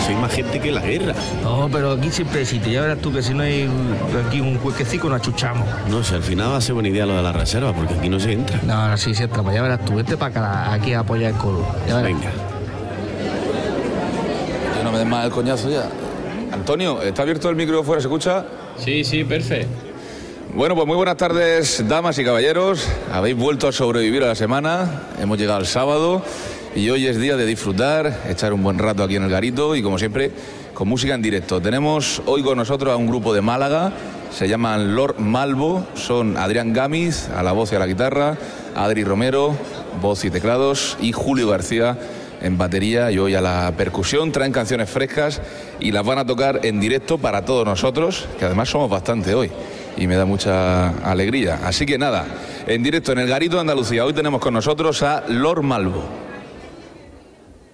hay más gente que en la guerra. No, pero aquí siempre existe. Ya verás tú que si no hay aquí un huequecico nos achuchamos. No sé, al final va a ser buena idea lo de la reserva, porque aquí no se entra. No, sí, entramos. Ya verás tú. Vete para acá, aquí a apoyar el codo. Ya verás. Venga. Yo no me des más el coñazo ya. Antonio, ¿está abierto el micro fuera? ¿Se escucha? Sí, perfecto. Bueno, pues muy buenas tardes, damas y caballeros. Habéis vuelto a sobrevivir a la semana. Hemos llegado al sábado y hoy es día de disfrutar, echar un buen rato aquí en el garito y, como siempre, con música en directo. Tenemos hoy con nosotros a un grupo de Málaga. Se llaman Lord Malvo. Son Adrián Gámez a la voz y a la guitarra, Adri Romero, voz y teclados, y Julio García en batería y hoy a la percusión. Traen canciones frescas y las van a tocar en directo para todos nosotros, que además somos bastante hoy y me da mucha alegría. Así que nada, en directo en el Garito de Andalucía, hoy tenemos con nosotros a Lord Malvo.